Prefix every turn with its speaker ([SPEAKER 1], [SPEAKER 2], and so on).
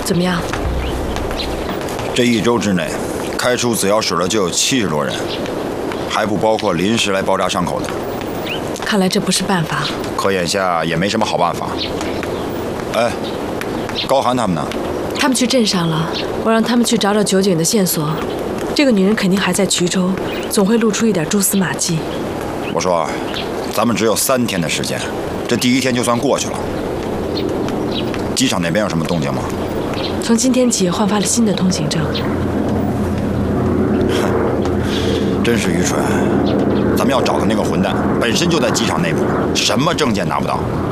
[SPEAKER 1] 怎么样？
[SPEAKER 2] 这1周之内，开出子药室的就有70多人，还不包括临时来包扎伤口的。
[SPEAKER 1] 看来这不是办法。
[SPEAKER 2] 可眼下也没什么好办法。哎，高寒他们呢？
[SPEAKER 1] 他们去镇上了，我让他们去找找酒井的线索。这个女人肯定还在衢州，总会露出一点蛛丝马迹。
[SPEAKER 2] 我说，咱们只有3天的时间，这第1天就算过去了。机场那边有什么动静吗？
[SPEAKER 1] 从今天起换发了新的通行证。
[SPEAKER 2] 真是愚蠢！咱们要找的那个混蛋本身就在机场内部，什么证件拿不到。